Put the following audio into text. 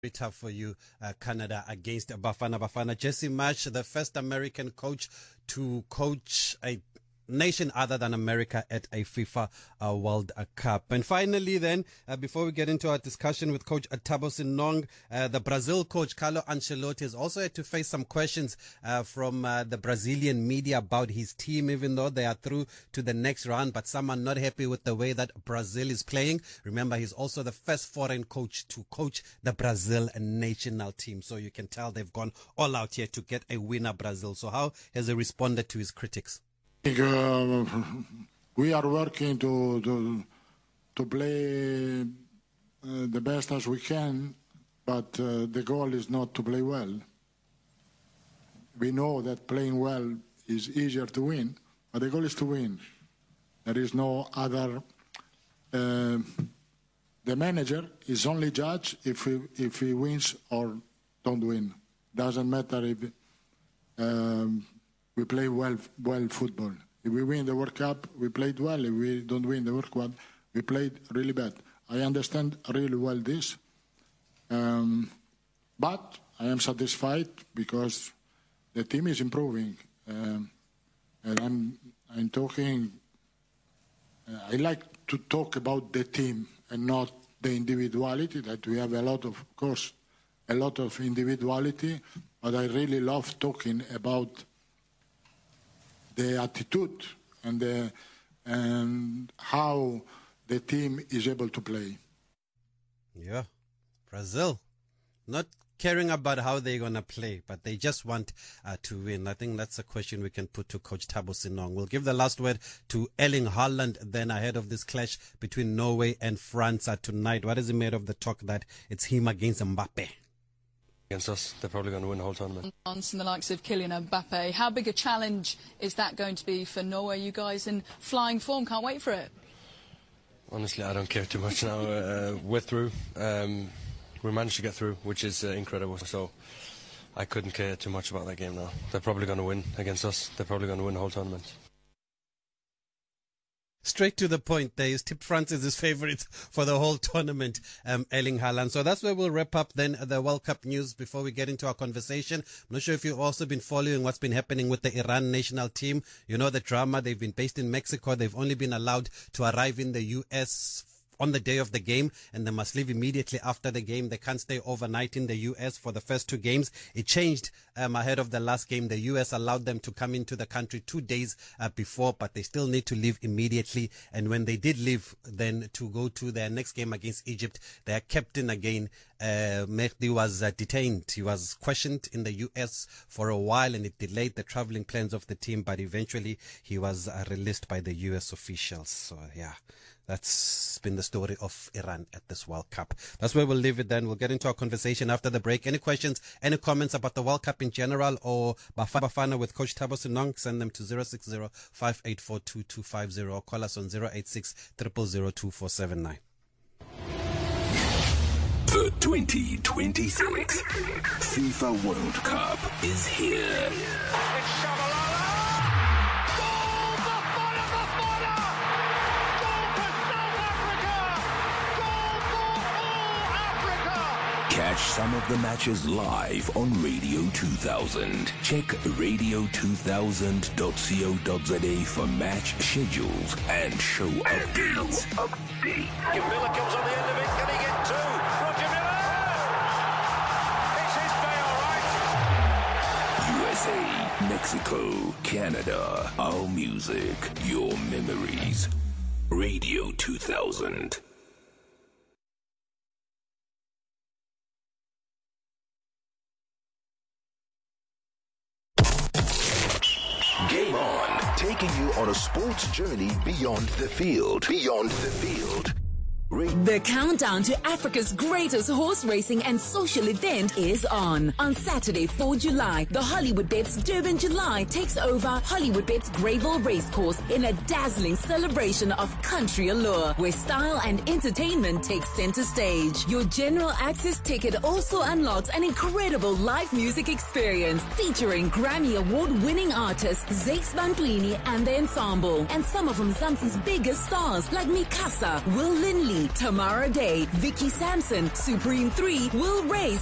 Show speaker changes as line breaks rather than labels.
Very tough for you, Canada against Bafana Bafana. Jesse Marsch, the first American coach to coach a nation other than America at a FIFA World Cup. And finally then, before we get into our discussion with Coach Thabo Senong, the Brazil coach Carlo Ancelotti has also had to face some questions from the Brazilian media about his team, even though they are through to the next round, but some are not happy with the way that Brazil is playing. Remember, he's also the first foreign coach to coach the Brazil national team. So you can tell they've gone all out here to get a winner, Brazil. So how has he responded to his critics?
We are working to play the best as we can, but the goal is not to play well. We know that playing well is easier to win, but the goal is to win. There is no other. The manager is only judge if he wins or don't win. Doesn't matter if. We play well football. If we win the World Cup, we played well. If we don't win the World Cup, we played really bad. I understand really well this. But I am satisfied because the team is improving. And I'm talking, I like to talk about the team and not the individuality, that we have of course, a lot of individuality, but I really love talking about the attitude and how the team is able to play.
Yeah, Brazil, not caring about how they're going to play, but they just want to win. I think that's a question we can put to Coach Thabo Senong. We'll give the last word to Erling Haaland then ahead of this clash between Norway and France tonight. What is he made of the talk that it's him against Mbappe?
Against us, they're probably going to win the whole tournament.
And the likes of Kylian Mbappe. How big a challenge is that going to be for Norway? You guys in flying form, can't wait for it.
Honestly, I don't care too much now. We're through. We managed to get through, which is incredible. So I couldn't care too much about that game now. They're probably going to win against us. They're probably going to win the whole tournament.
Straight to the point there. He's tipped France as his favourite for the whole tournament, Erling Haaland. So that's where we'll wrap up then the World Cup news before we get into our conversation. I'm not sure if you've also been following what's been happening with the Iran national team. You know the drama. They've been based in Mexico. They've only been allowed to arrive in the US on the day of the game, and they must leave immediately after the game. They can't stay overnight in the US for the first two games. It changed ahead of the last game. The US allowed them to come into the country 2 days before, but they still need to leave immediately. And when they did leave, then to go to their next game against Egypt, their captain again, Mehdi, was detained. He was questioned in the US for a while, and it delayed the traveling plans of the team, but eventually he was released by the US officials. So yeah, that's been the story of Iran at this World Cup. That's where we'll leave it then. We'll get into our conversation after the break. Any questions, any comments about the World Cup in general or Bafana with Coach Thabo Senong, send them to 060-584-2250 or call us on 086-000-2479.
The 2026 FIFA World Cup is here.
It's Shabalala! Goal! Bafana! Goal for South Africa! Goal for all Africa!
Catch some of the matches live on Radio 2000. Check radio2000.co.za for match schedules and show updates.
Miller comes on the end of it. Can he get two? Roger Miller! It's his day, all right.
USA, Mexico, Canada, our music, your memories. Radio 2000. Game On, taking you on a sports journey beyond the field. Beyond the field.
The countdown to Africa's greatest horse racing and social event is on. On Saturday, 4 July, the Hollywood Bets Durban July takes over Hollywood Bets Greyville Racecourse in a dazzling celebration of country allure, where style and entertainment take center stage. Your general access ticket also unlocks an incredible live music experience featuring Grammy Award-winning artists Zakes Bantwini and the ensemble, and some of Mzansi's biggest stars like Mikasa, Will Linley, Tamara Day, Vicky Sampson, Supreme 3 will race